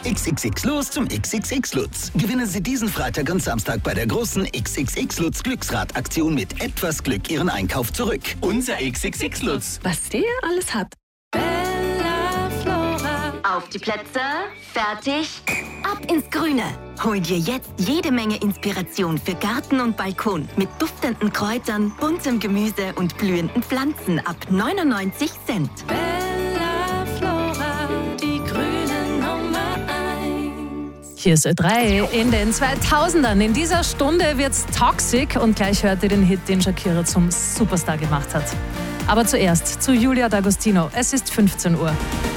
XXX Los zum XXX Lutz. Gewinnen Sie diesen Freitag und Samstag bei der großen XXX Lutz Glücksrad-Aktion mit etwas Glück Ihren Einkauf zurück. Unser XXX Lutz. Was der alles hat. Bella Flora. Auf die Plätze, fertig, ab ins Grüne. Hol dir jetzt jede Menge Inspiration für Garten und Balkon mit duftenden Kräutern, buntem Gemüse und blühenden Pflanzen ab 99 Cent. Bella Flora, die grüne Nummer 1. Hier ist Ö3 in den 2000ern. In dieser Stunde wird's toxic und gleich hört ihr den Hit, den Shakira zum Superstar gemacht hat. Aber zuerst zu Julia D'Agostino. Es ist 15 Uhr.